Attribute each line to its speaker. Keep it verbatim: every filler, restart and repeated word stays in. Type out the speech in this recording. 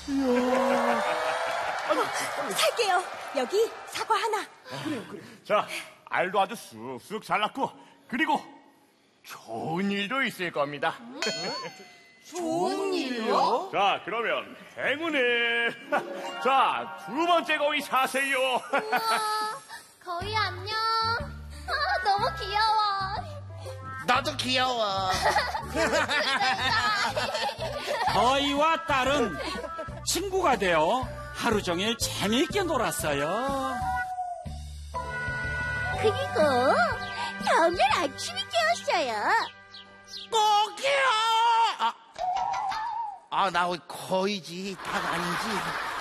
Speaker 1: 살게요. 여기 사과 하나.
Speaker 2: 자, 알도 아주 쑥쑥 잘났고, 그리고 좋은 일도 있을 겁니다.
Speaker 1: 좋은 일이요?
Speaker 2: 자, 그러면 행운을. 자, 두 번째 거위 사세요.
Speaker 3: 우와, 거위 안녕. 아, 너무 귀여워.
Speaker 4: 나도 귀여워.
Speaker 5: 거위와 딸은 친구가 되어 하루 종일 재미있게 놀았어요.
Speaker 3: 그리고 다음날 아침이 깨었어요.
Speaker 4: 꼭이요. 아, 아, 나 거위지, 닭 아니지.